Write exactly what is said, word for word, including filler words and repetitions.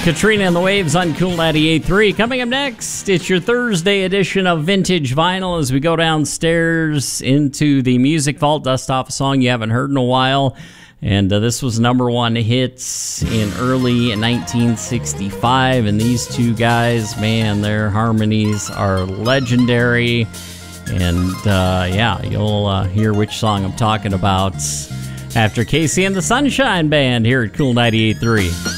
Katrina and the Waves on Cool ninety-eight point three. Coming up next, it's your Thursday edition of Vintage Vinyl as we go downstairs into the Music Vault, dust off a song you haven't heard in a while. And uh, this was number one hits in early nineteen sixty-five. And these two guys, man, their harmonies are legendary. And uh, yeah, you'll uh, hear which song I'm talking about after Casey and the Sunshine Band here at Cool ninety-eight point three.